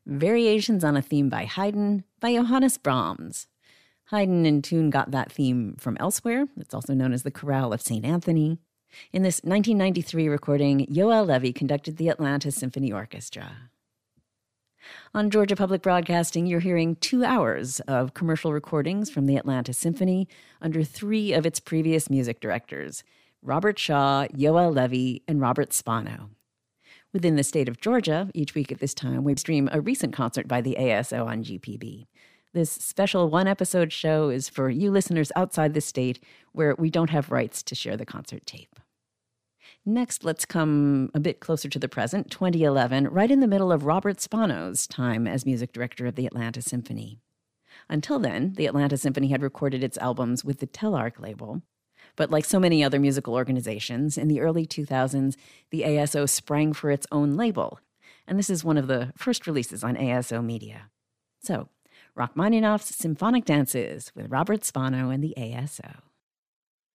Variations on a Theme by Haydn by Johannes Brahms. Haydn in tune got that theme from elsewhere. It's also known as the Chorale of St. Anthony. In this 1993 recording, Yoel Levi conducted the Atlanta Symphony Orchestra. On Georgia Public Broadcasting, you're hearing 2 hours of commercial recordings from the Atlanta Symphony under 3 of its previous music directors, Robert Shaw, Yoel Levi, and Robert Spano. Within the state of Georgia, each week at this time, we stream a recent concert by the ASO on GPB. This special one-episode show is for you listeners outside the state where we don't have rights to share the concert tape. Next, let's come a bit closer to the present, 2011, right in the middle of Robert Spano's time as music director of the Atlanta Symphony. Until then, the Atlanta Symphony had recorded its albums with the Telarc label. But like so many other musical organizations, in the early 2000s, the ASO sprang for its own label. And this is one of the first releases on ASO Media. So, Rachmaninoff's Symphonic Dances with Robert Spano and the ASO.